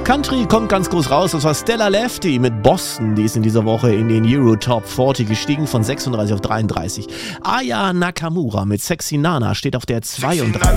Country kommt ganz groß raus, das war Stella Lefty mit Boston, die ist in dieser Woche in den Euro Top 40 gestiegen, von 36 auf 33. Aya Nakamura mit Sexy Nana steht auf der 32.